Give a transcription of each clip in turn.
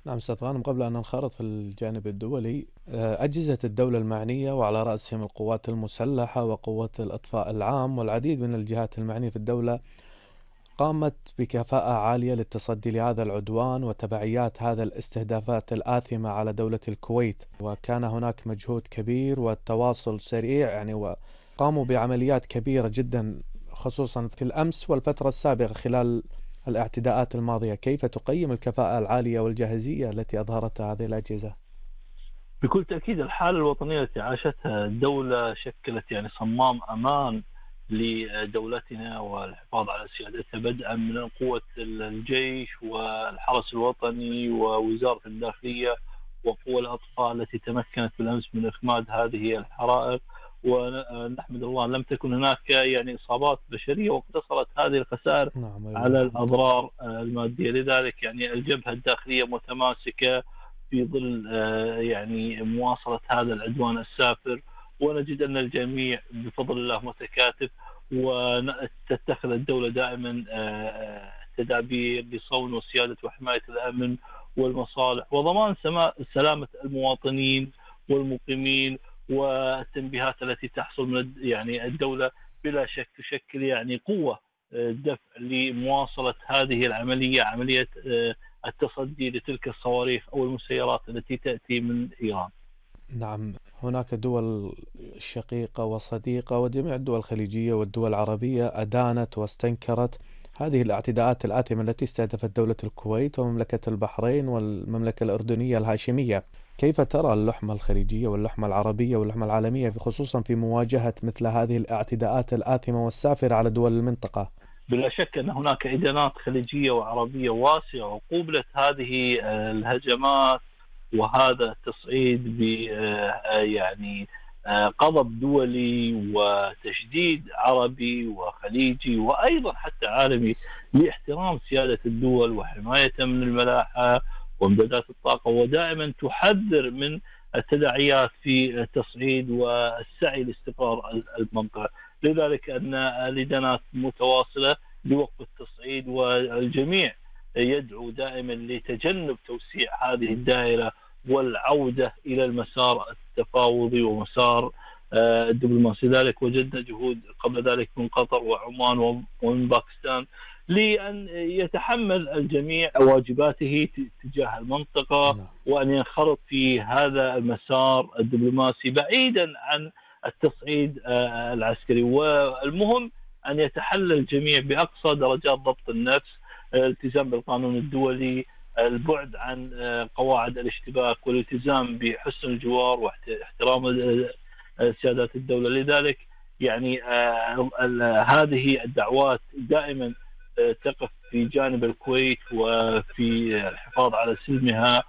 نعم أستاذ غانم، قبل أن ننخرط في الجانب الدولي، أجهزة الدولة المعنية وعلى رأسهم القوات المسلحة وقوات الإطفاء العام والعديد من الجهات المعنية في الدولة قامت بكفاءة عالية للتصدي لهذا العدوان وتبعيات هذا الاستهدافات الآثمة على دولة الكويت، وكان هناك مجهود كبير والتواصل سريع يعني، وقاموا بعمليات كبيرة جدا خصوصا في الأمس والفترة السابقة خلال الاعتداءات الماضية. كيف تقيم الكفاءة العالية والجاهزية التي أظهرتها هذه الأجهزة؟ بكل تأكيد الحالة الوطنية التي عاشتها الدولة شكلت يعني صمام أمان لدولتنا والحفاظ على سيادتها، بدءا من قوة الجيش والحرس الوطني ووزارة الداخلية وقوى الأطفاء التي تمكنت بالأمس من إخماد هذه الحرائق. ونحمد الله لم تكن هناك يعني إصابات بشرية، واقتصرت هذه الخسائر نعم ولله على الحمد. الأضرار المادية. لذلك يعني الجبهة الداخلية متماسكة في ظل يعني مواصلة هذا العدوان السافر، ونجد أن الجميع بفضل الله متكاتف، وتتخذ الدولة دائما تدابير لصون وسيادة وحماية الأمن والمصالح وضمان سلامة المواطنين والمقيمين. والتنبيهات التي تحصل من يعني الدولة بلا شك تشكل يعني قوة دفع لمواصلة هذه العملية، عملية التصدي لتلك الصواريخ أو المسيرات التي تأتي من إيران. نعم، هناك دول شقيقة وصديقة وجميع الدول الخليجية والدول العربية أدانت واستنكرت هذه الاعتداءات الآثمة التي استهدفت دولة الكويت ومملكة البحرين والمملكة الأردنية الهاشمية. كيف ترى اللحمة الخليجية واللحمة العربية واللحمة العالمية خصوصا في مواجهة مثل هذه الاعتداءات الآثمة والسافرة على دول المنطقة؟ بلا شك أن هناك إدانات خليجية وعربية واسعة، وقوبلت هذه الهجمات وهذا التصعيد ب يعني غضب دولي وتشديد عربي وخليجي وأيضا حتى عالمي لاحترام سيادة الدول وحماية من الملاحة وامدادات الطاقة، ودائما تحذر من التداعيات في التصعيد والسعي لاستقرار المنطقة. لذلك أن الإدانات متواصلة لوقف التصعيد، والجميع يدعو دائما لتجنب توسيع هذه الدائرة والعودة إلى المسار التفاوضي ومسار الدبلوماسي. ذلك وجدنا جهود قبل ذلك من قطر وعمان ومن باكستان لأن يتحمل الجميع واجباته تجاه المنطقة، نعم. وأن ينخرط في هذا المسار الدبلوماسي بعيدا عن التصعيد العسكري. والمهم أن يتحلى الجميع بأقصى درجات ضبط النفس، الالتزام بالقانون الدولي، البعد عن قواعد الاشتباك، والالتزام بحسن الجوار واحترام سيادات الدولة. لذلك يعني هذه الدعوات دائما تقف في جانب الكويت وفي الحفاظ على سلمها،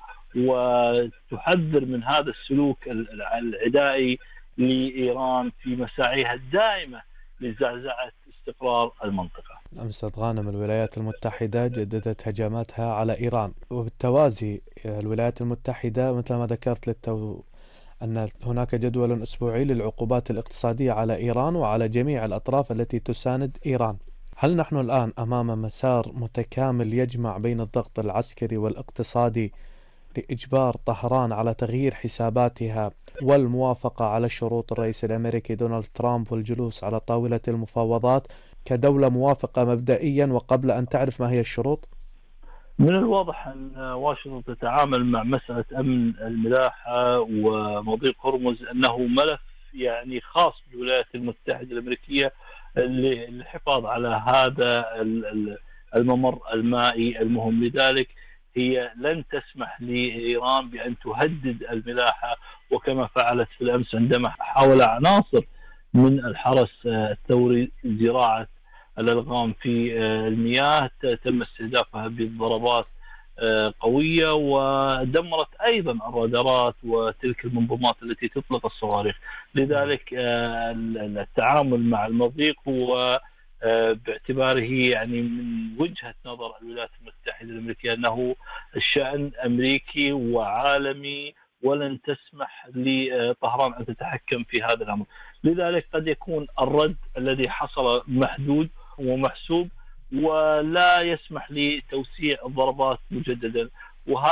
وتحذر من هذا السلوك العدائي لإيران في مساعيها الدائمة لزعزعة استقرار المنطقة. نعم أستاذ غانم، الولايات المتحدة جددت هجماتها على إيران، وبالتوازي الولايات المتحدة مثل ما ذكرت أن هناك جدول أسبوعي للعقوبات الاقتصادية على إيران وعلى جميع الأطراف التي تساند إيران. هل نحن الآن أمام مسار متكامل يجمع بين الضغط العسكري والاقتصادي لإجبار طهران على تغيير حساباتها والموافقة على شروط الرئيس الأمريكي دونالد ترامب والجلوس على طاولة المفاوضات كدولة موافقة مبدئيا وقبل أن تعرف ما هي الشروط؟ من الواضح أن واشنطن تتعامل مع مسألة أمن الملاحة ومضيق هرمز أنه ملف يعني خاص بالولايات المتحدة الأمريكية للحفاظ على هذا الممر المائي المهم. لذلك هي لن تسمح لإيران بأن تهدد الملاحة، وكما فعلت في الأمس عندما حاول عناصر من الحرس الثوري زراعة الألغام في المياه، تم استهدافها بضربات قوية، ودمرت أيضا الرادارات وتلك المنظومات التي تطلق الصواريخ. لذلك التعامل مع المضيق هو باعتباره يعني من وجهة نظر الولايات المتحدة الأمريكية أنه الشأن أمريكي وعالمي، ولن تسمح لطهران أن تتحكم في هذا الأمر. لذلك قد يكون الرد الذي حصل محدود ومحسوب، ولا يسمح لتوسيع الضربات مجددا. وهذا